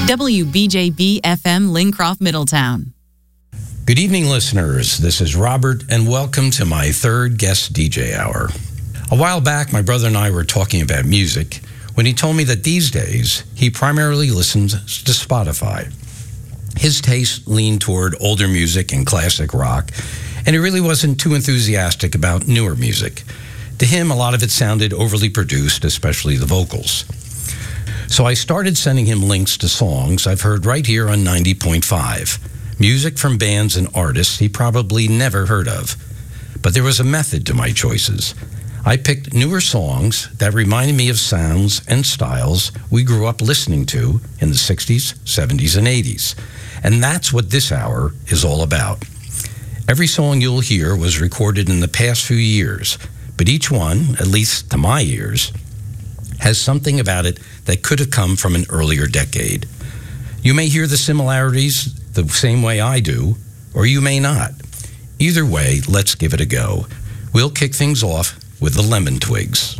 WBJB FM Lincroft, Middletown. Good evening, listeners. This is Robert, and welcome to my third guest DJ hour. A while back, my brother and I were talking about music when he told me that these days he primarily listens to Spotify. His taste leaned toward older music and classic rock, and he really wasn't too enthusiastic about newer music. To him, a lot of it sounded overly produced, especially the vocals. So I started sending him links to songs I've heard right here on 90.5, music from bands and artists he probably never heard of. But there was a method to my choices. I picked newer songs that reminded me of sounds and styles we grew up listening to in the 60s, 70s, and 80s. And that's what this hour is all about. Every song you'll hear was recorded in the past few years, but each one, at least to my ears, has something about it that could have come from an earlier decade. You may hear the similarities the same way I do, or you may not. Either way, let's give it a go. We'll kick things off with the Lemon Twigs.